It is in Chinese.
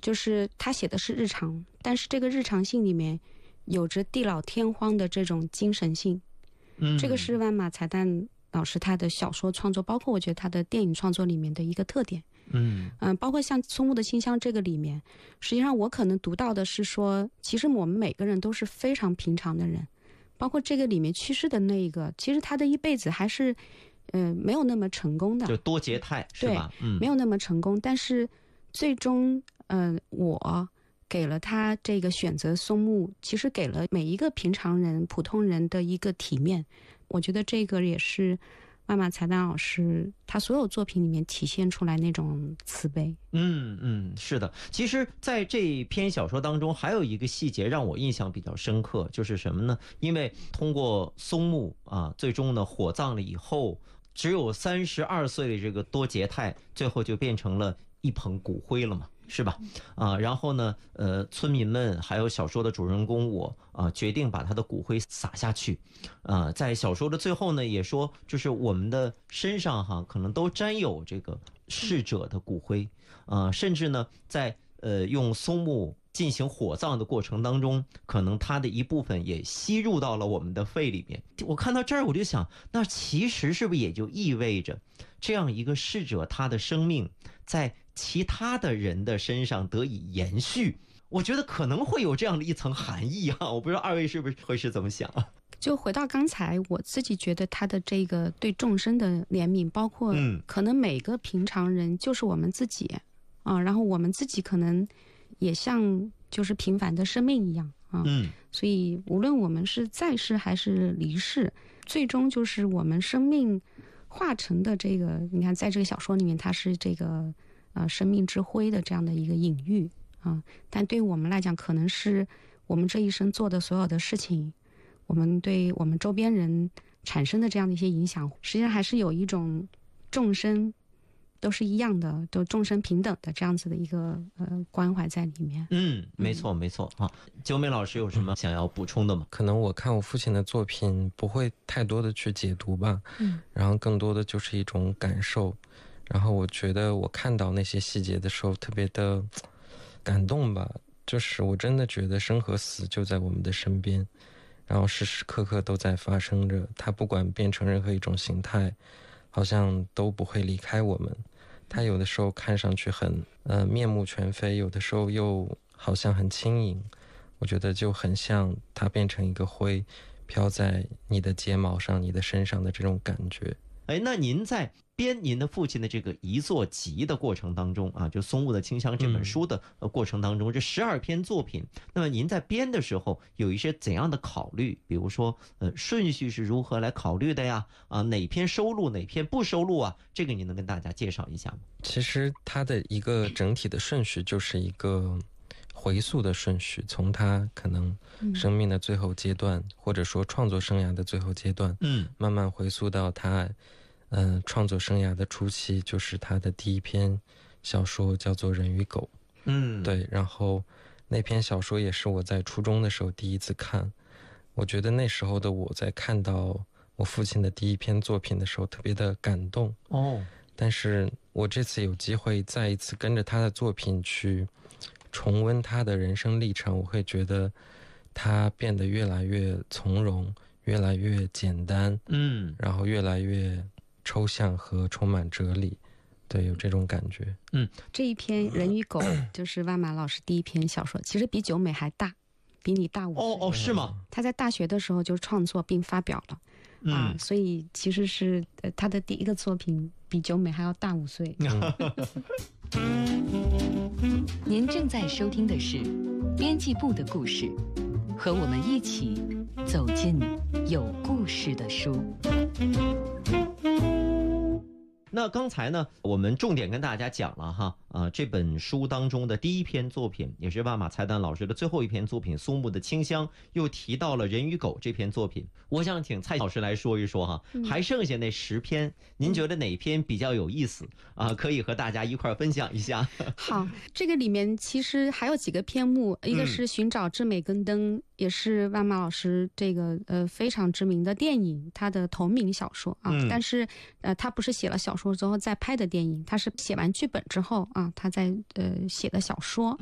就是他写的是日常，但是这个日常性里面有着地老天荒的这种精神性。这个是万马才旦老师他的小说创作，包括我觉得他的电影创作里面的一个特点。包括像松木的清香这个里面，实际上我可能读到的是说，其实我们每个人都是非常平常的人，包括这个里面去世的那一个，其实他的一辈子还是没有那么成功的， 就多节态是吧？ 没有那么成功，但是最终我给了他这个选择松木，其实给了每一个平常人普通人的一个体面。我觉得这个也是万马才旦老师他所有作品里面体现出来那种慈悲。 是的。其实在这篇小说当中还有一个细节让我印象比较深刻，就是什么呢？因为通过松木最终呢火葬了以后，只有32岁的这个多节泰最后就变成了一捧骨灰了嘛，是吧？然后呢村民们还有小说的主人公我决定把他的骨灰撒下去。在小说的最后呢也说，就是我们的身上可能都沾有这个逝者的骨灰。甚至呢在用松木进行火葬的过程当中，可能它的一部分也吸入到了我们的肺里面。我看到这儿我就想，那其实是不是也就意味着这样一个逝者他的生命在其他的人的身上得以延续？我觉得可能会有这样的一层含义我不知道二位是不是会是怎么想就回到刚才，我自己觉得他的这个对众生的怜悯，包括可能每个平常人就是我们自己然后我们自己可能也像就是平凡的生命一样所以无论我们是在世还是离世，最终就是我们生命化成的这个，你看在这个小说里面它是这个生命之灰的这样的一个隐喻但对于我们来讲，可能是我们这一生做的所有的事情，我们对我们周边人产生的这样的一些影响，实际上还是有一种众生都是一样的，都众生平等的这样子的一个关怀在里面。 没错没错九美老师有什么想要补充的吗？ 可能我看我父亲的作品不会太多的去解读吧，然后更多的就是一种感受。然后我觉得我看到那些细节的时候特别的感动吧，就是我真的觉得生和死就在我们的身边，然后时时刻刻都在发生着，它不管变成任何一种形态，好像都不会离开我们。它有的时候看上去很面目全非，有的时候又好像很轻盈，我觉得就很像它变成一个灰飘在你的睫毛上你的身上的这种感觉。 那您在编您的父亲的这个遗作集的过程当中就松木的清香这本书的过程当中，这12篇作品，那么您在编的时候有一些怎样的考虑？比如说顺序是如何来考虑的呀？哪篇收录哪篇不收录这个你能跟大家介绍一下吗？ 其实它的一个整体的顺序就是一个回溯的顺序，从他可能生命的最后阶段，或者说创作生涯的最后阶段，慢慢回溯到他创作生涯的初期，就是他的第一篇小说叫做《人与狗》。对，然后那篇小说也是我在初中的时候第一次看，我觉得那时候的我在看到我父亲的第一篇作品的时候特别的感动但是我这次有机会再一次跟着他的作品去重温他的人生历程，我会觉得他变得越来越从容，越来越简单然后越来越抽象和充满哲理。对，有这种感觉。 这一篇《人与狗》就是万马老师第一篇小说，其实比九美还大，比你大5岁。 是吗？ 他在大学的时候就创作并发表了所以其实是他的第一个作品比九美还要大5岁。 您正在收听的是编辑部的故事，和我们一起走进有故事的书。 那刚才呢我们重点跟大家讲了这本书当中的第一篇作品，也是万马才旦老师的最后一篇作品松木的清香，又提到了人与狗这篇作品。我想请蔡老师来说一说还剩下那10篇，您觉得哪篇比较有意思可以和大家一块分享一下。 好，这个里面其实还有几个篇目，一个是寻找至美根灯，也是万马老师这个非常知名的电影，他的同名小说但是他不是写了小说之后再拍的电影，他是写完剧本之后他在写的小说